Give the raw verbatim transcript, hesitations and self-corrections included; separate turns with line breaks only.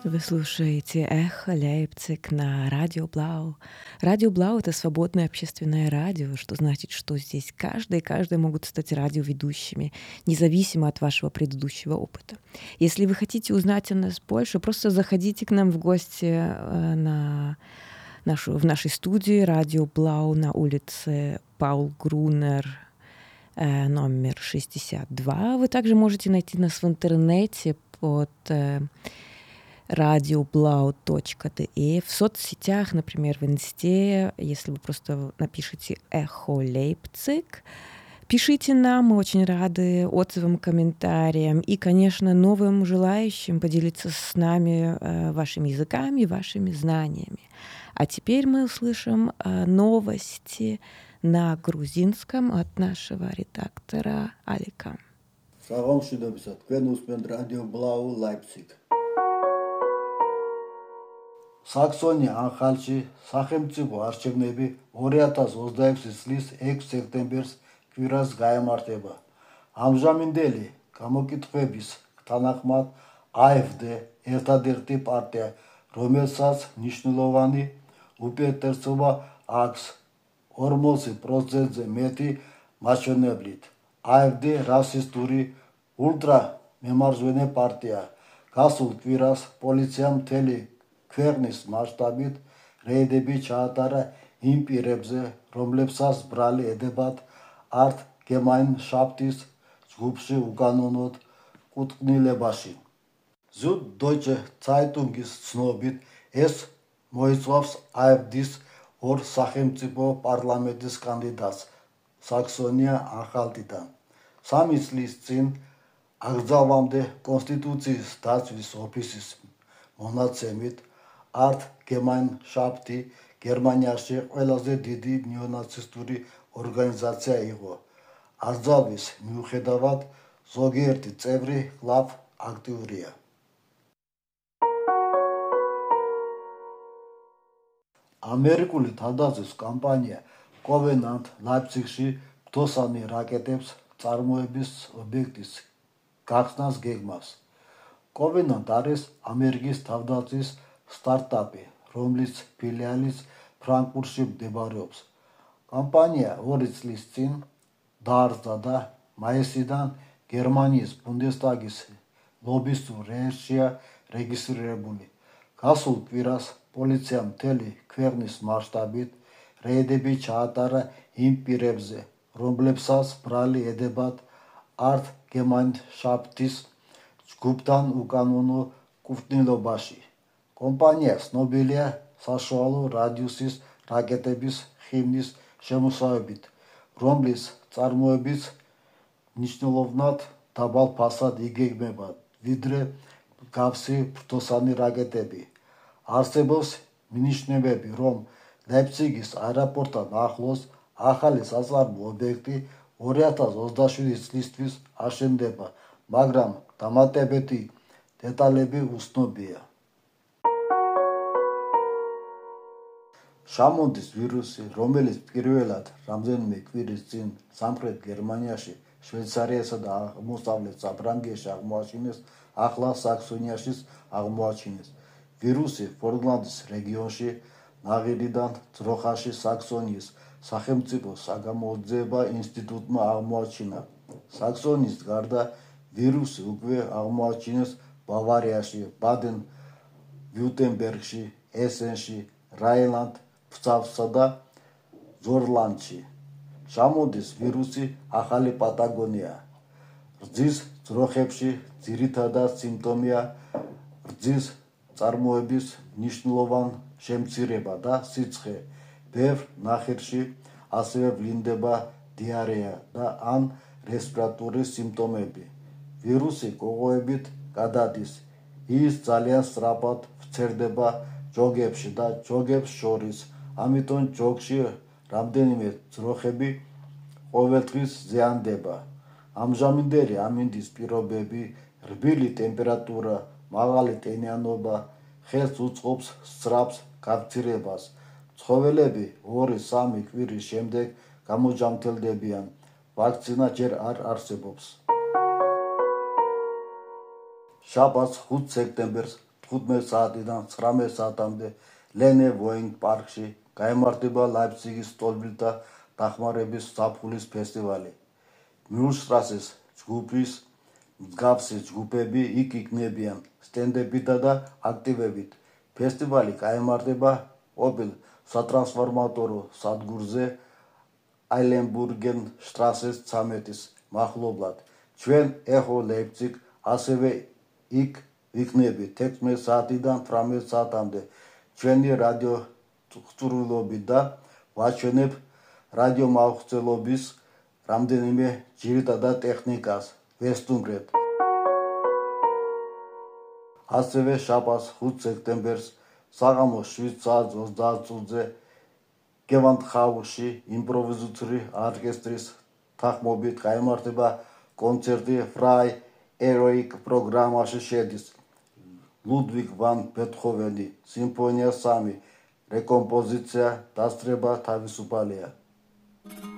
Вы слушаете «Эхо Лейпциг» на Радио Блау. Радио Блау — это свободное общественное радио, что значит, что здесь каждый и каждая могут стать радиоведущими, независимо от вашего предыдущего опыта. Если вы хотите узнать о нас больше, просто заходите к нам в гости э, на нашу, в нашей студии «Радио Блау» на улице Паул Грунер, э, номер шестьдесят два. Вы также можете найти нас в интернете под... Э, радиоблау точка де, в соцсетях, например, в Инсте, если вы просто напишите «Эхо Лейпциг», пишите нам, мы очень рады отзывам, комментариям и, конечно, новым желающим поделиться с нами э, вашими языками, вашими знаниями. А теперь мы услышим э, новости на грузинском от нашего редактора Алика.
Saksonია Անხալში სახელმწიფო არჩევნები ორი ათას ოცდაექვსი წლის ექვსი სექტემბერს კვირას გაემართება. ამჟამინდელი გამოკითხვების თანახმად AfD ერთადერთი პარტია, რომელსაც მნიშვნელოვანი უპირატესობა აქვს ორმოცი პროცენტზე მეტი მაჩვენებლით. AfD რასისტური ულტრა მემარჯვენე პარტია. გასულ კვირას პოლიციამ მთელი ქვეყნის მასშტაბით რეიდები ჩაატარა იმ პირებზე, რომლებსაც ბრალი ედებათ ართ გემაინშაფტის ჯგუფში უკანონოდ კუთვნილებაში. Süddeutsche Zeitung-ის ცნობით, ეს მოიცავს AfD-ის ორ სახელმწიფო პარლამენტის კანდიდატს საქსონია-ანჰალტიდან. სამი წლის წინ აკრძალვამდე კონსტიტუციის დაცვის ოფისის მონაცემით ართ გემაინშაფტი გერმანიაში ყველაზე დიდი ნეონაცისტური ორგანიზაცია იყო. აკრძალვის მიუხედავად ზოგიერთი წევრი კვლავ აქტიურია. ამერიკული თავდაცვის კომპანია კოვენანტ ლაიფციგში ბრძოლსანი რაკეტებს წარმოების ობიექტის გახსნას გეგმავს. კოვენანტ არის ამერიკის თავდაცვის სტარტაპი, რომლის ფილიალის ფრანკფურტში მდებარეობს. კომპანია ორი წლის წინ დაარსდა და მაისიდან გერმანიის ბუნდესტაგის ლობისტურ რეესტრშია რეგისტრირებული. გასულ კვირას პოლიციამ მთელი ქვეყნის მასშტაბით რეიდები ჩაატარა იმ პირებზე, რომლებსაც ბრალი ედებათ ართ გემაინშაფტის ჯგუფთან უკანონო კუთვნილებაში. კომპანია ცნობილია საშუალო რადიუსის რაკეტების ხივნის შემოსევებით, რომლის წარმოებიც მნიშვნელოვნად დაბალ ფასად იგეგმება, ვიდრე მსგავსი ბრძოლსანი რაკეტები. არსებობს მინიშნებები, რომ ლაიფციგის აეროპორტთან ახლოს ახალი საწარმო ობიექტი ორი ათას ოცდაშვიდი წლისთვის აშენდება, მაგრამ დამატებითი დეტალები უცნობია. შამონდის ვირუსი, რომელიც პირველად რამდენიმე კვირის წინ სამხრეთ გერმანიაში, შვეიცარიასა და აღმოსავლეთ საფრანგეთში აღმოაჩინეს, ახლა საქსონიაშიც აღმოაჩინეს. ვირუსი ფორლანდის რეგიონში, ნაღირიდან ძროხაში საქსონიის სახელმწიფო საგამოძიება ინსტიტუტმა აღმოაჩინა. საქსონიის გარდა ვირუსი უკვე აღმოაჩინეს ბავარიაში, ბადენ-ვიურტემბერგში, ესენში, რაინლანდ-ფცავსა და ზორლანდში. შამონდის ვირუსი ახალი პატაგონია. რძის ძროხებში ძირითადად სიმპტომია რძის წარმოების მნიშვნელოვანი შემცირება და სიცხე. ბევრ ნახირში ასევე ვლინდება დიარეა და ან რესპირატორული სიმპტომები. ვირუსი კოღოებით გადადის. ის ძალიან სწრაფად ვრცელდება ჯოგებში და ჯოგებს შორის, ამიტომ ჯოგში რამდენიმე ძროხები ყოველდღის ზიანდება. ამჟამინდელი ამინდის პირობები, რბილი ტემპერატურა, მაღალი ტენიანობა ხელს უწყობს სწრაფ გაქცევას. ცხოველები ორი-სამი კვირის შემდეგ გამოჯანმრთელდებიან. ვაქცინა ჯერ არ არსებობს. შაბათს ხუთი სექტემბერს თხუთმეტ საათიდან ცხრამეტ საათამდე ლენე ვოინგ პარკში გაემართება ლაიფციგის სტოლბილთა დახმარების ზაფხულის ფესტივალი. მიულშტრასეს ჯგუფის მსგავსი ჯგუფები იქ იქნებიან სტენდებითა და აქტივებით. ფესტივალი გაემართება ყოფილ სატრანსფორმატორო სადგურზე აილენბურგენშტრასეს ცამეტის მახლობლად. ჩვენ ეხო ლეიპციგ ასევე იქ ვიქნებით თექვსმეტ საათიდან თვრამეტ საათამდე ჩვენი რადიო ხწურულობით და ვაჩვენებ რადიო მაუხსნელობის რამდენიმე ძირითად ტექნიკას ვესტუმრეთ. ასევე შაბათს ხუთ სექტემბერს საღამოს შვიდ საათს ოცდაათ წუთზე გევანდჰაუსში იმპროვიზაციული ორკესტრის თანხმობით გაემართება კონცერტი ფრაი ეროიკ პროგრამაში შედის ლუდვიგ ვან ბეთჰოვენი სიმფონია სამი რეკომპოზიცია დასწრება თავისუფალია.